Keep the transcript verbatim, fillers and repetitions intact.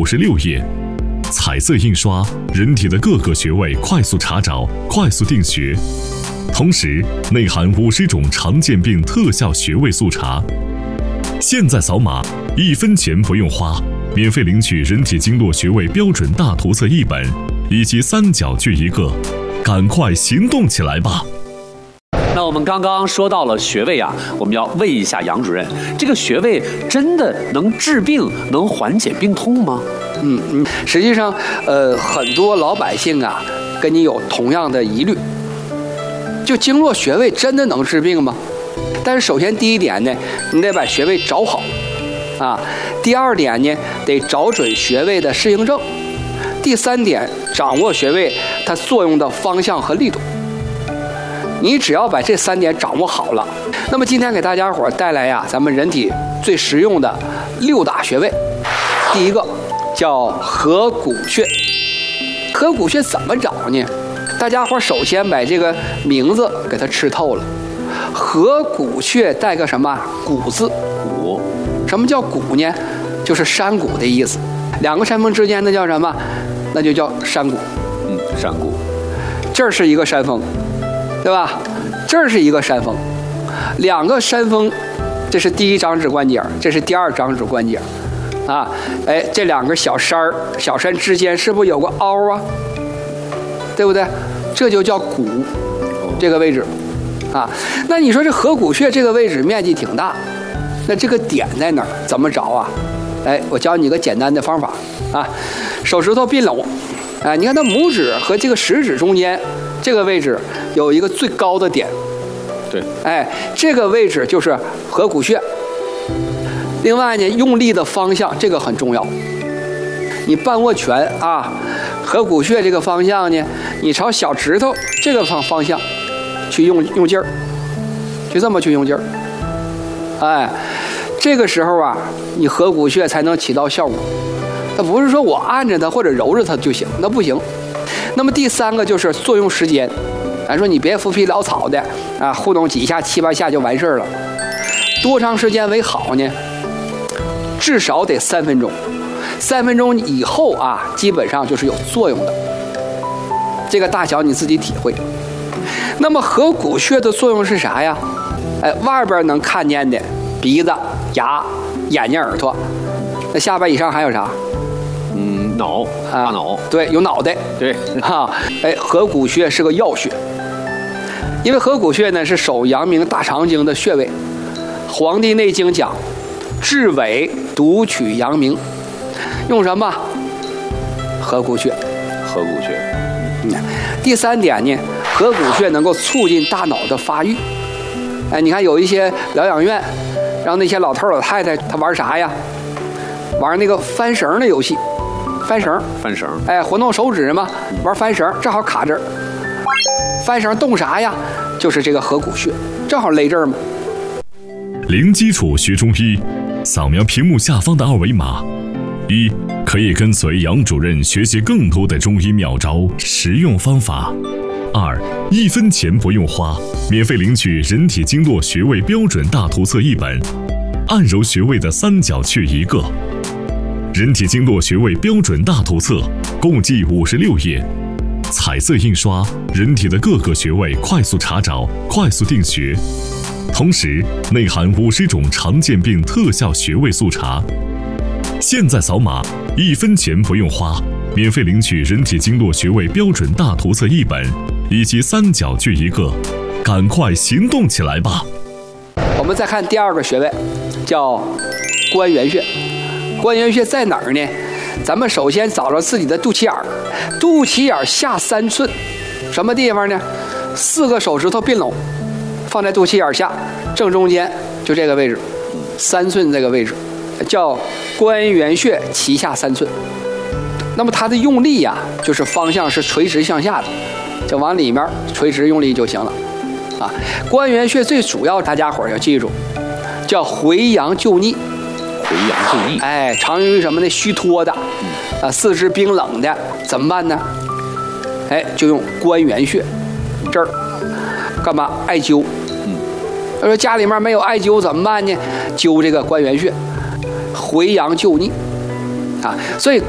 五十六页。彩色印刷，人体的各个穴位快速查找，快速定穴。同时，内含五十种常见病特效穴位速查。现在扫码，一分钱不用花，免费领取人体经络穴位标准大图册一本，以及三角锯一个，赶快行动起来吧！ 那我们刚刚说到了穴位啊，我们要问一下杨主任，这个穴位真的能治病、能缓解病痛吗？ 嗯嗯，实际上，呃，很多老百姓啊，跟你有同样的疑虑，就经络穴位真的能治病吗？但是首先第一点呢，你得把穴位找好，啊，第二点呢，得找准穴位的适应症，第三点，掌握穴位它作用的方向和力度。你只要把这三点掌握好了，那么今天给大家伙带来呀，咱们人体最实用的六大穴位。第一个叫合谷穴。合谷穴怎么找呢？大家伙首先把这个名字给它吃透了。合谷穴带个什么谷字？ 谷。 什么叫谷呢？就是山谷的意思。两个山峰之间那叫什么？那就叫山谷。 嗯，山谷。 这儿是一个山峰。对吧？这儿是一个山峰，两个山峰，这是第一掌指关节，这是第二掌指关节，啊，哎，这两个小山儿、小山之间是不是有个凹啊？对不对？这就叫谷，这个位置，啊，那你说这合谷穴这个位置面积挺大，那这个点在哪儿？怎么找啊？哎，我教你个简单的方法啊，手指头并拢，哎，你看它拇指和这个食指中间。这个位置有一个最高的点， 对， 哎，这个位置就是合谷穴。另外呢，用力的方向这个很重要。你半握拳啊，合谷穴这个方向呢，你朝小指头这个方方向去用用劲儿，就这么去用劲儿。哎，这个时候啊，你合谷穴才能起到效果。它不是说我按着它或者揉着它就行，那不行。那么第三个就是作用时间，咱说你别浮皮潦草的啊，糊弄几下七八下就完事儿了，多长时间为好呢？至少得三分钟，三分钟以后啊，基本上就是有作用的。这个大小你自己体会。那么合谷穴的作用是啥呀？哎，外边能看见的鼻子、牙、眼睛、耳朵，那下巴以上还有啥？ 嗯，脑，大脑， 对，有脑袋， 对， 哈，哎，合谷穴是个要穴，因为合谷穴呢是手阳明大肠经的穴位，《黄帝内经》讲，治伪独取阳明，用什么？合谷穴， 合谷穴。 嗯，第三点呢，合谷穴能够促进大脑的发育。哎，你看有一些疗养院，让那些老头老太太他玩啥呀？玩那个翻绳的游戏。翻绳， 翻绳， 哎，活动手指嘛，玩翻绳，正好卡这儿。翻绳动啥呀？就是这个合谷穴，正好勒这儿嘛。 零基础学中医，扫描屏幕下方的二维码，一可以跟随杨主任学习更多的中医妙招、实用方法；二一分钱不用花，免费领取人体经络穴位标准大图册一本，按揉穴位的三角穴一个。人体经络穴位标准大图册共计五十六页，彩色印刷，人体的各个穴位快速查找，快速定穴。同时，内含五十种常见病特效穴位速查。现在扫码，一分钱不用花，免费领取人体经络穴位标准大图册一本，以及三角锯一个，赶快行动起来吧！ 我们再看第二个穴位，叫关元穴。关元穴在哪儿呢？咱们首先找着自己的肚脐眼儿，肚脐眼下三寸，什么地方呢？四个手指头并拢，放在肚脐眼下正中间，就这个位置，三寸这个位置，叫关元穴脐下三寸。那么它的用力呀、啊，就是方向是垂直向下的，就往里面垂直用力就行了。啊，关元穴最主要，大家伙要记住，叫回阳救逆。 回阳救逆， 哎，常用于什么呢？虚脱的，啊，四肢冰冷的，怎么办呢？哎，就用关元穴，这儿干嘛？艾灸。嗯，他说家里面没有艾灸怎么办呢？灸这个关元穴，回阳救逆，啊，所以